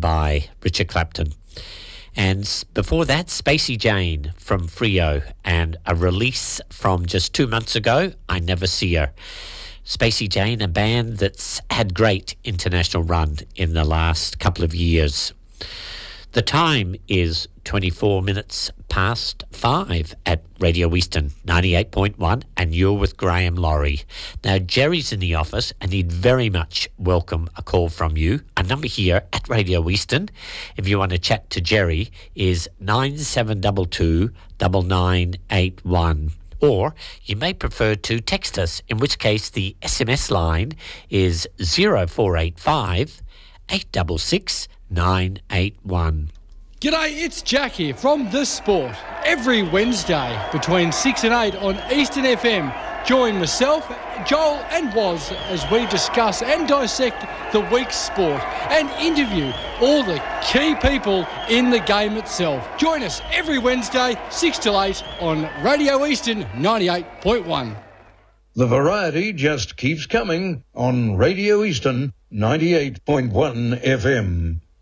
by Richard Clapton. And before that, Spacey Jane from Frio, and a release from just 2 months ago, I Never See Her. Spacey Jane, a band that's had great international run in the last couple of years. The time is 24 minutes past 5 at Radio Eastern 98.1, and you're with Graham Laurie. Now, Jerry's in the office, and he'd very much welcome a call from you. A number here at Radio Eastern, if you want to chat to Jerry, is 9722 9981. Or you may prefer to text us, in which case the SMS line is 0485 866 981. G'day, it's Jack here from The Sport. Every Wednesday between 6 and 8 on Eastern FM, join myself, Joel and Woz as we discuss and dissect the week's sport and interview all the key people in the game itself. Join us every Wednesday, 6 till 8 on Radio Eastern 98.1. The variety just keeps coming on Radio Eastern 98.1 FM.